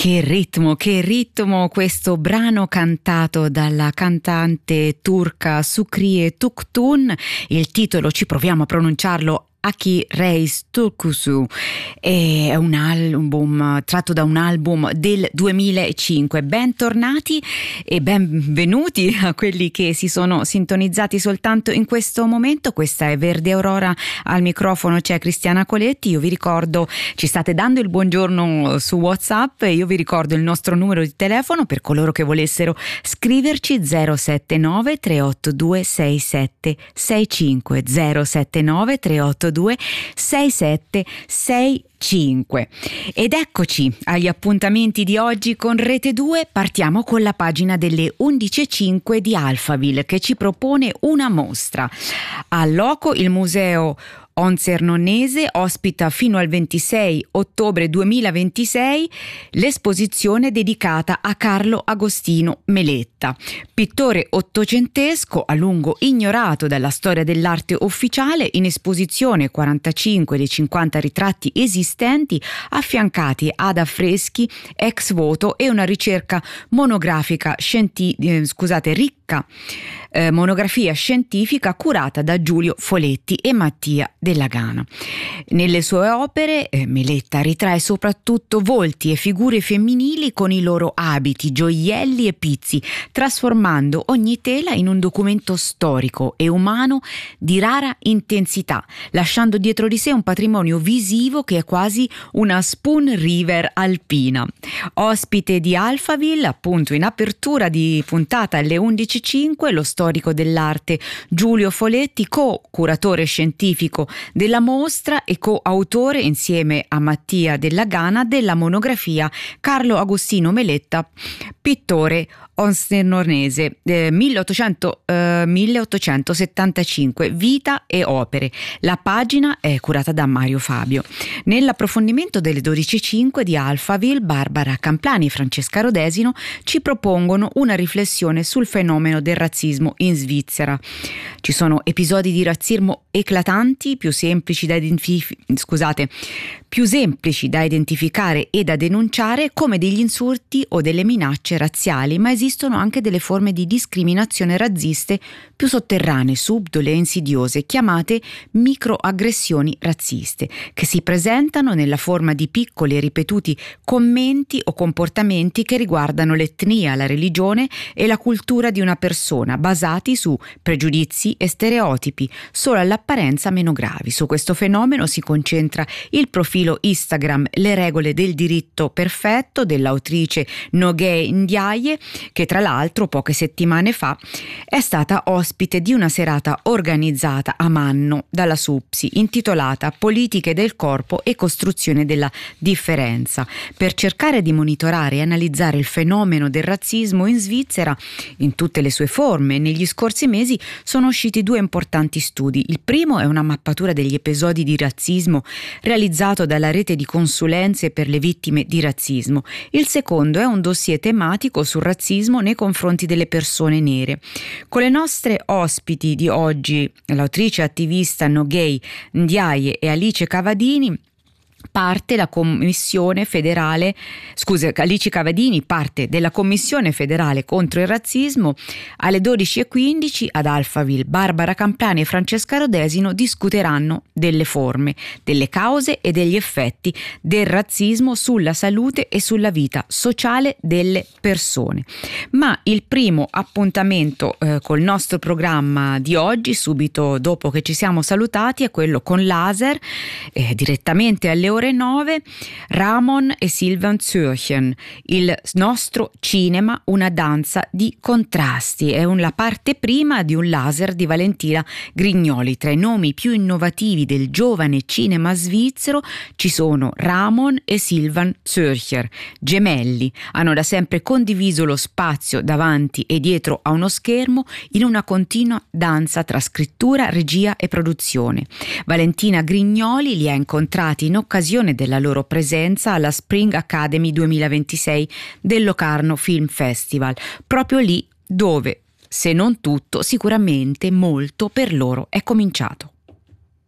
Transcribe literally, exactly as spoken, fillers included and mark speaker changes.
Speaker 1: Che ritmo, che ritmo questo brano cantato dalla cantante turca Şükriye Tuktun. Il titolo, ci proviamo a pronunciarlo, Aki Reis Turkusu, è un album tratto da un album del duemilacinque. Bentornati e benvenuti a quelli che si sono sintonizzati soltanto in questo momento. Questa è Verde Aurora, al microfono c'è Cristiana Coletti. Io vi ricordo, ci state dando il buongiorno su WhatsApp, e io vi ricordo il nostro numero di telefono per coloro che volessero scriverci: zero sette nove tre otto due sei sette sei cinque, zero sette nove tre otto due sei sette sei cinque. Ed eccoci agli appuntamenti di oggi con Rete due. Partiamo con la pagina delle undici e cinque di Alphaville, che ci propone una mostra. A Loco il museo Onzernonese ospita fino al ventisei ottobre duemilaventisei l'esposizione dedicata a Carlo Agostino Meletta, pittore ottocentesco a lungo ignorato dalla storia dell'arte ufficiale. In esposizione quarantacinque dei cinquanta ritratti esistenti, affiancati ad affreschi ex voto e una ricerca monografica scienti- eh, scusate, ricca eh, monografia scientifica curata da Giulio Foletti e Mattia Della Gana. Nelle sue opere eh, Meletta ritrae soprattutto volti e figure femminili con i loro abiti, gioielli e pizzi, trasformando ogni tela in un documento storico e umano di rara intensità, lasciando dietro di sé un patrimonio visivo che è quasi una Spoon River alpina. Ospite di Alphaville, appunto in apertura di puntata alle undici e cinque, lo storico dell'arte Giulio Foletti, co-curatore scientifico della mostra e co-autore insieme a Mattia Della Gana della monografia Carlo Agostino Meletta, pittore onzernonese, eh, milleottocento, eh, milleottocentosettantacinque, vita e opere. La pagina è curata da Mario Fabio. Nell'approfondimento delle dodici e cinque di Alphaville, Barbara Camplani e Francesca Rodesino ci propongono una riflessione sul fenomeno del razzismo in Svizzera. Ci sono episodi di razzismo eclatanti, più semplici da identifi- scusate, più semplici da identificare e da denunciare come degli insulti o delle minacce razziali, ma esistono anche delle forme di discriminazione razziste più sotterranee, subdole e insidiose, chiamate microaggressioni razziste, che si presentano nella forma di piccoli e ripetuti commenti o comportamenti che riguardano l'etnia, la religione e la cultura di una persona, basati su pregiudizi e stereotipi, solo all'apparenza meno gravi. Su questo fenomeno si concentra il profilo Instagram Le regole del diritto perfetto dell'autrice Nogay Ndiaye, che tra l'altro poche settimane fa è stata ospite di una serata organizzata a Manno dalla SUPSI intitolata Politiche del corpo e costruzione della differenza, per cercare di monitorare e analizzare il fenomeno del razzismo in Svizzera in tutte le sue forme. Negli scorsi mesi sono usciti due importanti studi. Il primo è una mappatura degli episodi di razzismo realizzato dalla rete di consulenze per le vittime di razzismo. Il secondo è un dossier tematico sul razzismo nei confronti delle persone nere. Con le nostre ospiti di oggi, l'autrice attivista Nogay Ndiaye e Alice Cavadini, parte la commissione federale, scusa, Alice Cavadini parte della commissione federale contro il razzismo. Alle dodici e quindici ad Alphaville, Barbara Camplani e Francesca Rodesino discuteranno delle forme, delle cause e degli effetti del razzismo sulla salute e sulla vita sociale delle persone. Ma il primo appuntamento eh, col nostro programma di oggi, subito dopo che ci siamo salutati, è quello con Laser, eh, direttamente alle ore nove, Ramon e Sylvain Zürcher, il nostro cinema, una danza di contrasti. È un, la parte prima di un Laser di Valentina Grignoli. Tra i nomi più innovativi del giovane cinema svizzero ci sono Ramon e Sylvain Zürcher, gemelli. Hanno da sempre condiviso lo spazio davanti e dietro a uno schermo in una continua danza tra scrittura, regia e produzione. Valentina Grignoli li ha incontrati in occasione della loro presenza alla Spring Academy duemilaventisei del Locarno Film Festival, proprio lì dove, se non tutto, sicuramente molto per loro è cominciato.